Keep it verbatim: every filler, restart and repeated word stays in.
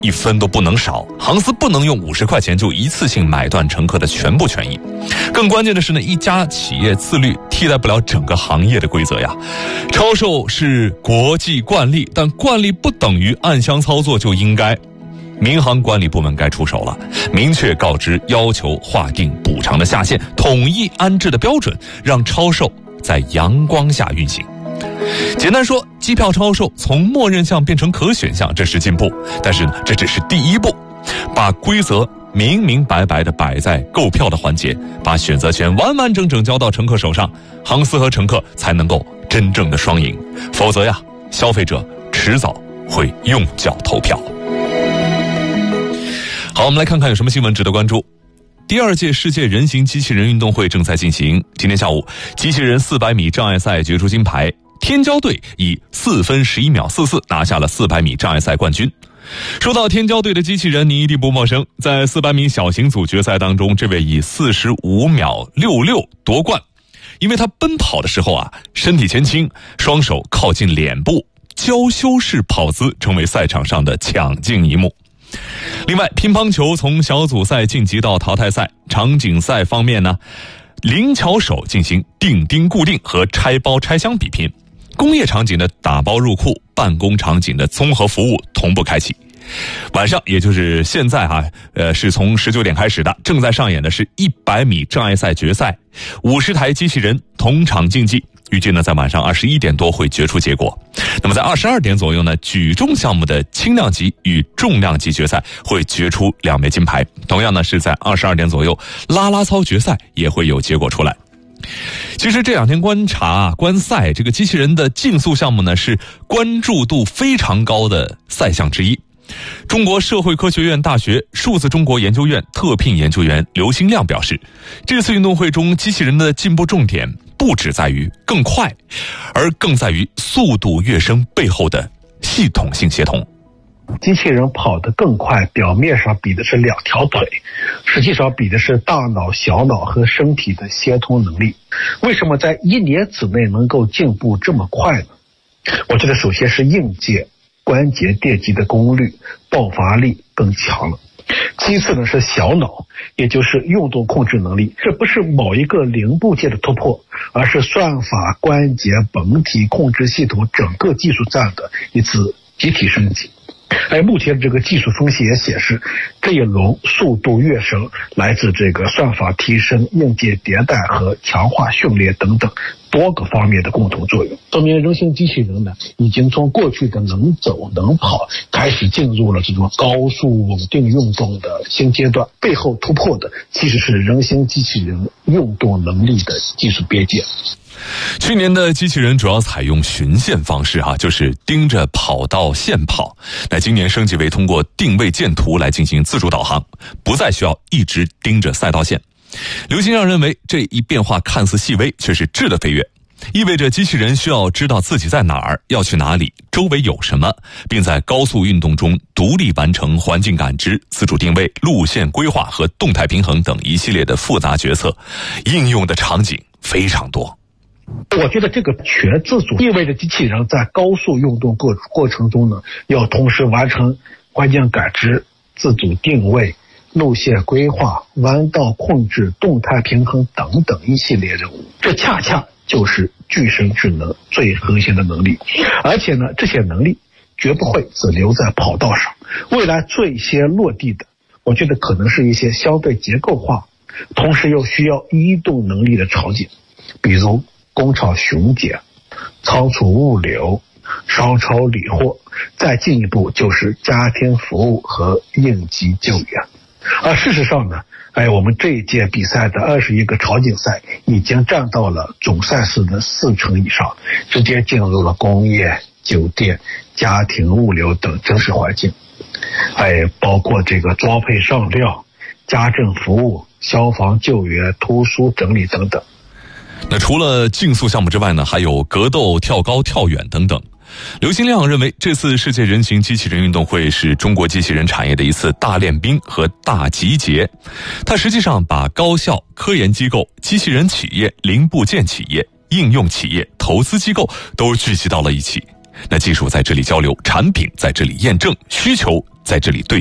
一分都不能少，航司不能用五十块钱就一次性买断乘客的全部权益。更关键的是呢，一家企业自律替代不了整个行业的规则呀。超售是国际惯例，但惯例不等于暗箱操作就应该。民航管理部门该出手了，明确告知，要求划定补偿的下限，统一安置的标准，让超售在阳光下运行。简单说，机票超售从默认项变成可选项，这是进步，但是呢，这只是第一步。把规则明明白白地摆在购票的环节，把选择权完完整整交到乘客手上，航司和乘客才能够真正的双赢。否则呀，消费者迟早会用脚投票。好，我们来看看有什么新闻值得关注。第二届世界人形机器人运动会正在进行，今天下午，机器人四百米障碍赛决出金牌，天骄队以四分十一秒四四拿下了四百米障碍赛冠军。说到天骄队的机器人，你一定不陌生，在四百米小型组决赛当中，这位以四十五秒六六夺冠。因为他奔跑的时候啊，身体前倾，双手靠近脸部，娇羞式跑姿成为赛场上的抢镜一幕。另外，乒乓球从小组赛晋级到淘汰赛，场景赛方面呢，灵巧手进行钉钉固定和拆包拆箱比拼，工业场景的打包入库，办公场景的综合服务同步开启。晚上，也就是现在哈、啊，呃，是从十九点开始的，正在上演的是一百米障碍赛决赛，五十台机器人同场竞技。预计呢，在晚上二十一点多会决出结果。那么在二十二点左右呢，举重项目的轻量级与重量级决赛会决出两枚金牌。同样呢，是在二十二点左右，啦啦操决赛也会有结果出来。其实这两天观察观赛，这个机器人的竞速项目呢，是关注度非常高的赛项之一。中国社会科学院大学数字中国研究院特聘研究员刘新亮表示，这次运动会中机器人的进步重点不只在于更快，而更在于速度跃升背后的系统性协同。 机器人跑得更快，表面上比的是两条腿，实际上比的是大脑、小脑和身体的协同能力。为什么在一年之内能够进步这么快呢？我觉得首先是硬件关节电极的功率爆发力更强了，其次呢是小脑，也就是运动控制能力。这不是某一个零部件的突破，而是算法、关节、本体控制系统整个技术站的一次集体升级。而目前这个技术分析也显示，这一轮速度跃升来自这个算法提升、硬件迭代和强化训练等等多个方面的共同作用，说明人形机器人呢，已经从过去的能走能跑，开始进入了这种高速稳定运动的新阶段。背后突破的其实是人形机器人运动能力的技术边界。 去年的机器人主要采用循线方式哈、啊，就是盯着跑道线跑。那今年升级为通过定位箭图来进行自主导航，不再需要一直盯着赛道线。刘新亮认为，这一变化看似细微，却是质的飞跃，意味着机器人需要知道自己在哪儿，要去哪里，周围有什么，并在高速运动中独立完成环境感知、自主定位、路线规划和动态平衡等一系列的复杂决策，应用的场景非常多。 我觉得这个全自主意味着机器人在高速运动过过程中呢，要同时完成环境感知、自主定位、路线规划、弯道控制、动态平衡等等一系列任务。这恰恰就是具身智能最核心的能力。而且呢，这些能力绝不会只留在跑道上，未来最先落地的，我觉得可能是一些相对结构化，同时又需要移动能力的场景，比如工厂巡检、仓储物流、商超理货，再进一步就是家庭服务和应急救援。而事实上呢，哎，我们这一届比赛的二十一个场景赛已经占到了总赛事的四成以上，直接进入了工业、酒店、家庭物流等真实环境，哎，包括这个装配上料、家政服务、消防救援、图书整理等等。 那除了竞速项目之外呢，还有格斗、跳高、跳远等等。刘新亮认为，这次世界人形机器人运动会是中国机器人产业的一次大练兵和大集结。它实际上把高校、科研机构、机器人企业、零部件企业、应用企业、投资机构都聚集到了一起。那技术在这里交流，产品在这里验证，需求在这里兑